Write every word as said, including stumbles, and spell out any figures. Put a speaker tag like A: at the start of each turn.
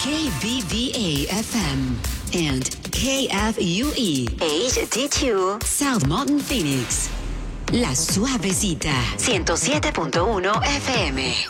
A: K B V A F M and K F U E H D two South Mountain Phoenix. La Suavecita ciento siete punto uno F M.